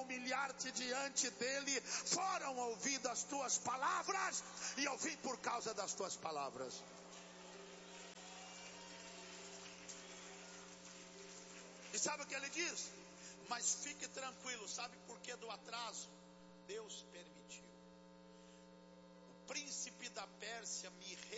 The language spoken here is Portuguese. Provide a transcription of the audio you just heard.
humilhar-te diante dele, foram ouvidas as tuas palavras, e eu vim por causa das tuas palavras. E sabe o que ele diz? Mas fique tranquilo, sabe por que do atraso? Deus permitiu. O príncipe da Pérsia me